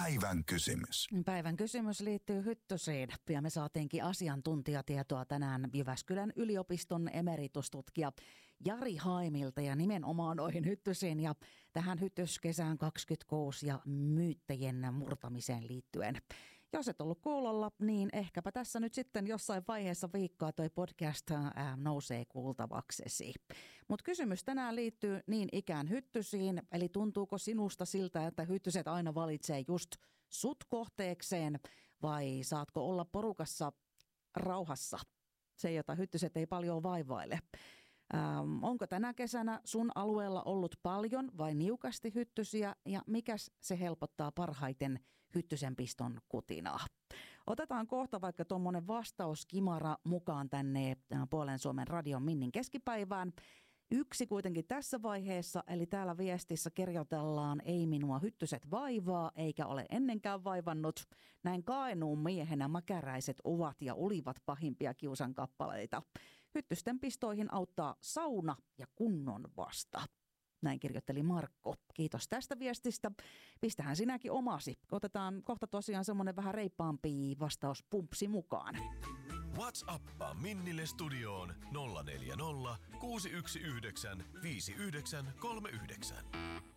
Päivän kysymys. Päivän kysymys liittyy hyttysiin ja me saatiinkin asiantuntijatietoa tänään Jyväskylän yliopiston emeritustutkija Jari Haimilta ja nimenomaan noihin hyttysiin ja tähän hyttyskesään 26 ja myyttejien murtamiseen liittyen. Jos et ollut kuulolla, niin ehkäpä tässä nyt sitten jossain vaiheessa viikkoa toi podcast nousee kuultavaksesi. Mutta kysymys tänään liittyy niin ikään hyttysiin, eli tuntuuko sinusta siltä, että hyttyset aina valitsee just sut kohteekseen vai saatko olla porukassa rauhassa? Se, jota hyttyset ei paljon vaivaile. Onko tänä kesänä sun alueella ollut paljon vai niukasti hyttysiä ja mikäs se helpottaa parhaiten hyttysenpiston kutinaa? Otetaan kohta vaikka tuommoinen vastauskimara mukaan tänne Puolen Suomen radion Minnin keskipäivään. Yksi kuitenkin tässä vaiheessa, eli täällä viestissä kirjoitellaan, ei minua hyttyset vaivaa eikä ole ennenkään vaivannut. Näin Kainuun miehenä mäkäräiset ovat ja olivat pahimpia kiusan kappaleita. Hyttysten pistoihin auttaa sauna ja kunnon vasta. Näin kirjoitteli Markko. Kiitos tästä viestistä. Pistähän sinäkin omasi. Otetaan kohta tosiaan semmoinen vähän reippaampi vastauspumpsi mukaan. WhatsAppaa Minnille studioon 040 619 5939.